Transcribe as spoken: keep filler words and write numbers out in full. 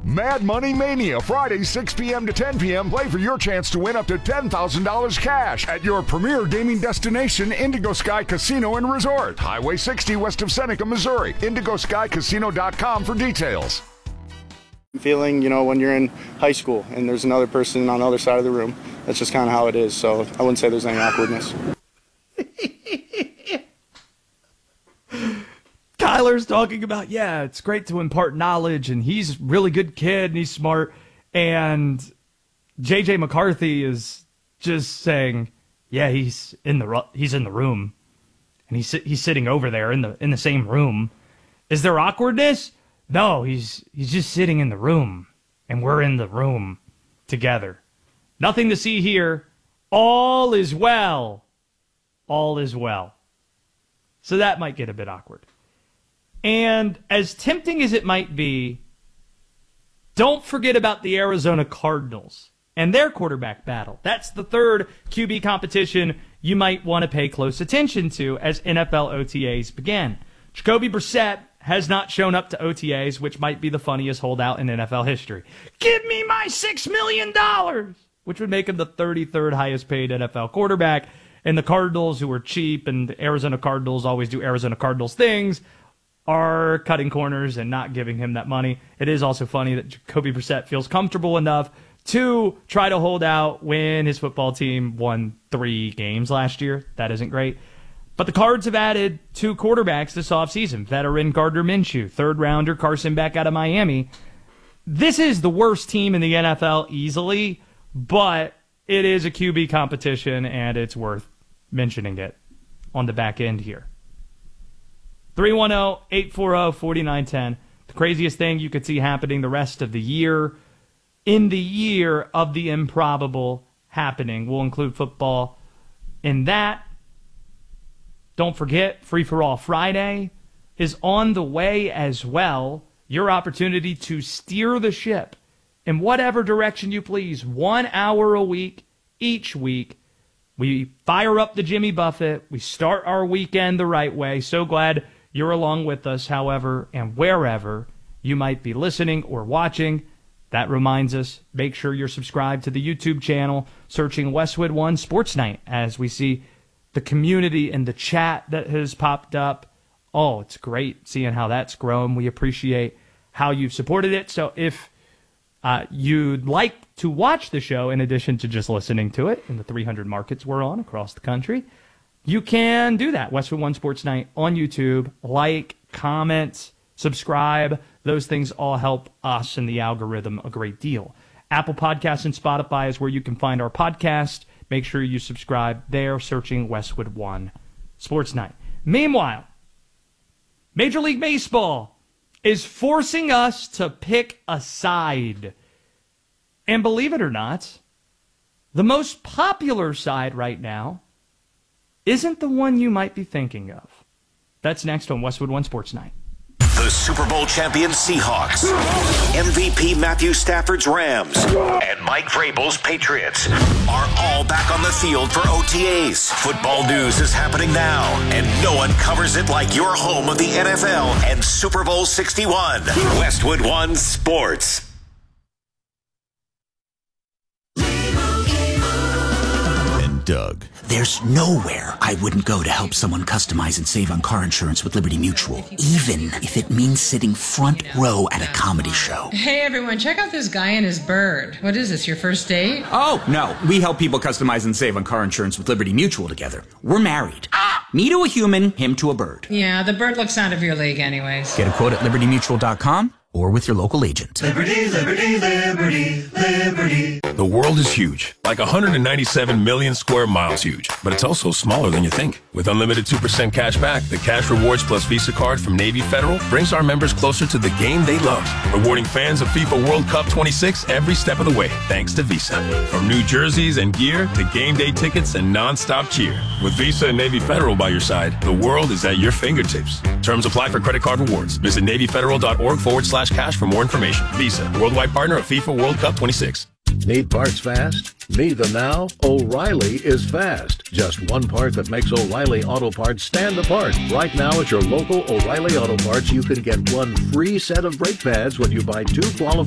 Mad Money Mania, Friday, six p.m. to ten p.m. Play for your chance to win up to ten thousand dollars cash at your premier gaming destination, Indigo Sky Casino and Resort. Highway sixty west of Seneca, Missouri. indigo sky casino dot com for details. Feeling, you know, when you're in high school and there's another person on the other side of the room. That's just kind of how it is. So I wouldn't say there's any awkwardness. Kyler's talking about, yeah, it's great to impart knowledge, and he's a really good kid, and he's smart. And J J McCarthy is just saying, yeah, he's in the ru- he's in the room, and he's he's sitting over there in the in the same room. Is there awkwardness? No, he's he's just sitting in the room, and we're in the room together. Nothing to see here. All is well. All is well. So that might get a bit awkward. And as tempting as it might be, don't forget about the Arizona Cardinals and their quarterback battle. That's the third Q B competition you might want to pay close attention to as N F L O T As begin. Jacoby Brissett has not shown up to O T As, which might be the funniest holdout in N F L history. Give me my six million dollars, which would make him the thirty-third highest paid N F L quarterback. And the Cardinals, who are cheap, and the Arizona Cardinals always do Arizona Cardinals things, are cutting corners and not giving him that money. It is also funny that Jacoby Brissett feels comfortable enough to try to hold out when his football team won three games last year. That isn't great. But the Cards have added two quarterbacks this offseason. Veteran Gardner Minshew, third-rounder Carson Beck out of Miami. This is the worst team in the N F L easily, but it is a Q B competition, and it's worth mentioning it on the back end here. three one zero, eight four zero, four nine one zero. The craziest thing you could see happening the rest of the year, in the year of the improbable happening. We'll include football in that. Don't forget, Free For All Friday is on the way as well. Your opportunity to steer the ship in whatever direction you please. One hour a week, each week. We fire up the Jimmy Buffett. We start our weekend the right way. So glad you're along with us, however, and wherever you might be listening or watching. That reminds us, make sure you're subscribed to the YouTube channel, searching Westwood One Sports Night, as we see the community and the chat that has popped up. Oh, it's great seeing how that's grown. We appreciate how you've supported it. So if uh, you'd like to watch the show, in addition to just listening to it in the three hundred markets we're on across the country, you can do that. Westwood One Sports Night on YouTube. Like, comment, subscribe. Those things all help us and the algorithm a great deal. Apple Podcasts and Spotify is where you can find our podcast. Make sure you subscribe there, searching Westwood One Sports Night. Meanwhile, Major League Baseball is forcing us to pick a side. And believe it or not, the most popular side right now isn't the one you might be thinking of. That's next on Westwood One Sports Night. The Super Bowl champion Seahawks, M V P Matthew Stafford's Rams, and Mike Vrabel's Patriots are all back on the field for O T As. Football news is happening now, and no one covers it like your home of the N F L and Super Bowl sixty-one. Westwood One Sports. Doug. There's nowhere I wouldn't go to help someone customize and save on car insurance with Liberty Mutual, even if it means sitting front row at a comedy show. Hey everyone, check out this guy and his bird. What is this, your first date? Oh, no. We help people customize and save on car insurance with Liberty Mutual together. We're married. Me to a human, him to a bird. Yeah, the bird looks out of your league anyways. Get a quote at liberty mutual dot com or with your local agent. Liberty, liberty, liberty, liberty. The world is huge, like one hundred ninety-seven million square miles huge, but it's also smaller than you think. With unlimited two percent cash back, the Cash Rewards Plus Visa card from Navy Federal brings our members closer to the game they love, rewarding fans of FIFA World Cup twenty-six every step of the way, thanks to Visa. From new jerseys and gear to game day tickets and non-stop cheer. With Visa and Navy Federal by your side, the world is at your fingertips. Terms apply for credit card rewards. Visit navyfederal.org forward slash cash for more information. Visa, worldwide partner of FIFA World Cup twenty-six. Need parts fast? Need them now? O'Reilly is fast. Just one part that makes O'Reilly Auto Parts stand apart. Right now at your local O'Reilly Auto Parts, you can get one free set of brake pads when you buy two qualified